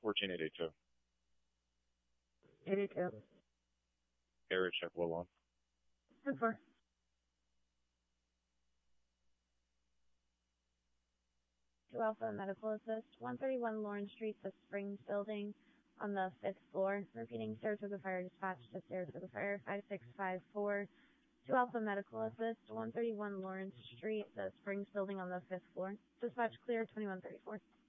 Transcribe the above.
14882. 82. Area check, well on. 10-4. To Alpha Medical Assist, 131 Lawrence Street, the Springs building on the 5th floor. Repeating, Saratoga Fire Dispatch to Saratoga Fire 5654. To Alpha Medical Assist, 131 Lawrence Street, the Springs building on the 5th floor. Dispatch clear 2134.